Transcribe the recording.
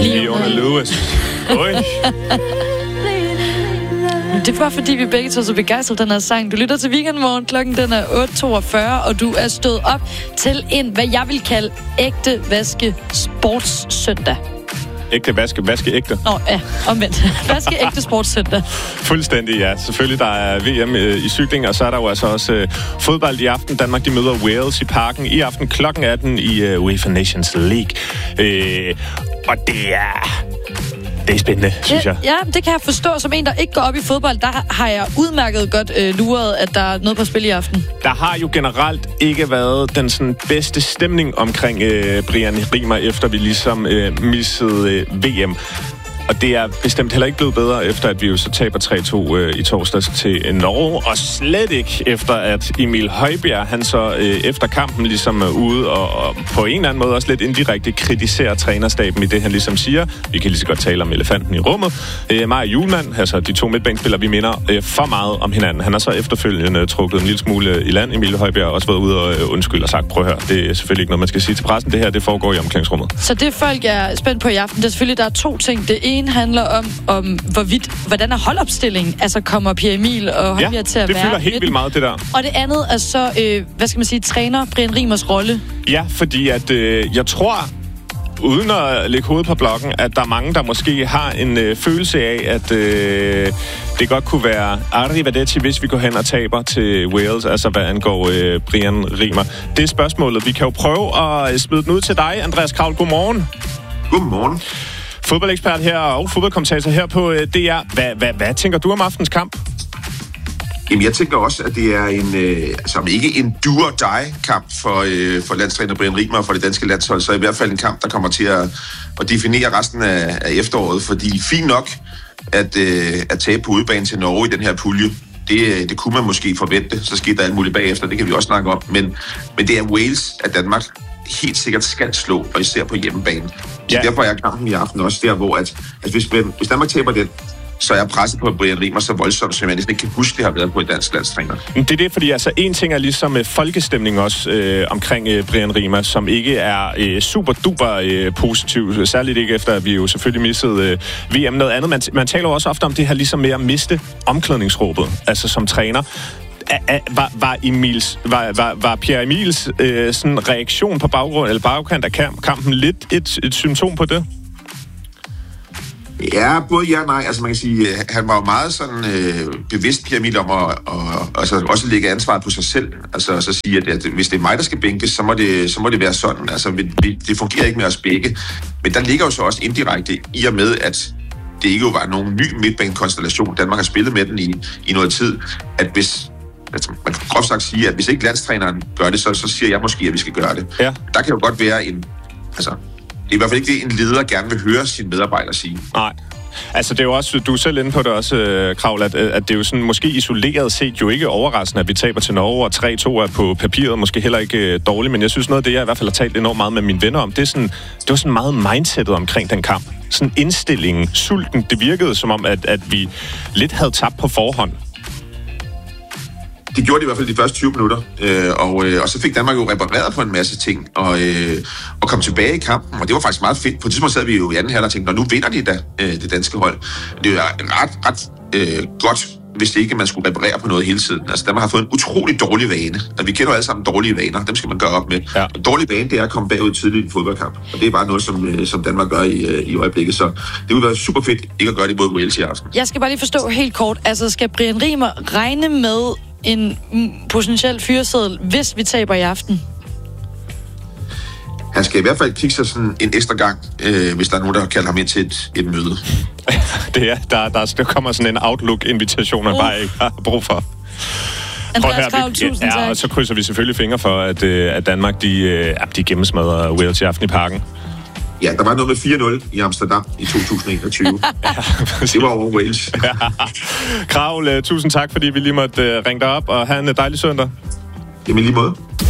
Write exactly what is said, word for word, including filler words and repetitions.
Leona Lewis. Oj. Det var fordi, vi begge to så begejstrede den her sang. Du lytter til Weekendmorgen. Klokken den er otte toogfyrre, og du er stået op til en, hvad jeg vil kalde ægte vaske sportssøndag. Ægte vaske, vaske ægte. Nå, ja, omvendt. Vaske ægte sportssøndag. Fuldstændig, ja. Selvfølgelig, der er V M øh, i cykling, og så er der jo altså også øh, fodbold i aften. Danmark, de møder Wales i Parken i aften klokken atten i øh, UEFA Nations League. Øh, og det er... Det er spændende, synes jeg. Ja, det kan jeg forstå. Som en, der ikke går op i fodbold, der har jeg udmærket godt øh, luret, at der er noget på spil i aften. Der har jo generelt ikke været den sådan bedste stemning omkring øh, Brian Riemer, efter vi ligesom øh, missede øh, V M. Og det er bestemt heller ikke blevet bedre, efter at vi jo så taber tre to øh, i torsdags til Norge. Og slet ikke efter, at Emil Højbjerg, han så øh, efter kampen ligesom er ude og, og på en eller anden måde også lidt indirekte kritiserer trænerstaben i det, han ligesom siger. Vi kan lige så godt tale om elefanten i rummet. Øh, Maja Hjulmand, altså de to midtbanespillere, vi minder øh, for meget om hinanden. Han har så efterfølgende trukket en lille smule i land. Emil Højbjerg har også været ude og øh, undskylde og sagt, prøv at høre, det er selvfølgelig ikke noget, man skal sige til pressen. Det her, det foregår i omklædningsrummet. Så det folk er spændt på i aften, det er selvfølgelig, der er to ting. Det ene handler om, om hvorvidt, hvordan er holdopstillingen? Altså, kommer Pierre Emil og Højbjerg ja, til at det være... det fylder helt vildt meget, det der. Og det andet er så, øh, hvad skal man sige, træner Brian Riemers rolle. Ja, fordi at øh, jeg tror, uden at lægge hovedet på blokken, at der er mange, der måske har en øh, følelse af, at øh, det godt kunne være arrivederci, hvis vi går hen og taber til Wales, altså hvad angår øh, Brian Riemer. Det er spørgsmålet. Vi kan jo prøve at smide den ud til dig, Andreas Kraul. Godmorgen. Godmorgen. Fodboldekspert her og fodboldkommentator her på D R. Hvad, hvad, hvad tænker du om aftens kamp? Jamen, jeg tænker også, at det er en, øh, altså ikke en do-or-die-kamp for, øh, for landstræner Brian Riemer og for det danske landshold, så i hvert fald en kamp, der kommer til at, at definere resten af, af efteråret, fordi fint nok at, øh, at tabe på udebane til Norge i den her pulje, det, det kunne man måske forvente, så skete der alt muligt bagefter, det kan vi også snakke om, men, men det er Wales, at Danmark helt sikkert skal slå, og især på hjemmebane. Så ja. Derfor er kampen i aften også der, hvor at, at hvis, hvis Danmark taber den, så er presset på Brian Riemer så voldsomt, som jeg næsten ikke kan huske, det har været på et dansk landstræner. Det er det, fordi altså en ting er ligesom uh, folkestemning også øh, omkring øh, Brian Riemer, som ikke er øh, super duper øh, positiv, særligt ikke efter, at vi jo selvfølgelig missede øh, V M. Noget andet, man, man taler jo også ofte om det her ligesom med at miste omklædningsråbet, altså som træner. Var, var, Emils, var, var, var Pierre Emils øh, sådan reaktion på baggrund eller bagkant af kampen lidt et, et symptom på det? Ja, både ja og nej. Altså man kan sige, han var jo meget sådan øh, bevidst, Pierre Emil, om at og, altså, også lægge ansvaret på sig selv. Altså så sige, at, at hvis det er mig, der skal bænkes, så må det, så må det være sådan. Altså det, det fungerer ikke med os begge. Men der ligger jo så også indirekte i og med, at det ikke jo var nogen ny midtbanekonstellation. Danmark har spillet med den i, i noget tid. At hvis Altså, man kan groft sagt sige, at hvis ikke landstræneren gør det, så, så siger jeg måske, at vi skal gøre det. Ja. Der kan jo godt være en... Altså, det er i hvert fald ikke det, en leder gerne vil høre sine medarbejdere sige. Nej. Altså, det er jo også... Du er selv inde på det også, Kraul, at, at det er jo sådan måske isoleret set jo ikke overraskende, at vi taber til Norge, og tre to er på papiret måske heller ikke dårligt, men jeg synes noget af det, jeg i hvert fald har talt enormt meget med mine venner om, det er sådan... Det var sådan meget mindsetet omkring den kamp. Sådan indstillingen, sulten, det virkede som om, at, at vi lidt havde tabt på forhånd. Det gjorde de i hvert fald de første tyve minutter, øh, og, øh, og så fik Danmark jo repareret på en masse ting, og, øh, og kom tilbage i kampen, og det var faktisk meget fedt. På et tidspunkt sad vi jo i anden halvleg og tænkte, nu vinder de da øh, det danske hold. Det er jo ret, ret øh, godt, hvis det ikke man skulle reparere på noget hele tiden. Altså Danmark har fået en utrolig dårlig vane, og vi kender jo alle sammen dårlige vaner, dem skal man gøre op med. Ja. En dårlig vane, det er at komme bagud tidligt i en fodboldkamp, og det er bare noget, som, øh, som Danmark gør i, øh, i øjeblikket, så det ville være super fedt ikke at gøre det mod Wales i aften. Jeg skal bare lige forstå helt kort, altså skal Brian Riemer regne med en potentiel fyreseddel, hvis vi taber i aften? Han skal i hvert fald kigge sig sådan en ekstra gang, øh, hvis der er nogen, der kalder ham ind til et, et møde. Det er, der, der, der kommer sådan en Outlook-invitation, man uh. bare ikke har brug for. Andreas Kraul, tusind ja, tak. og så krydser vi selvfølgelig fingre for, at, at Danmark, de, de gennemsmadrer Wales i aften i Parken. Ja, der var noget med fire nul i Amsterdam i to tusind og enogtyve. Ja, det var over Wales. Ja. Kraul, tusind tak, fordi vi lige måtte ringe dig op, og have en dejlig søndag. Jamen lige måde.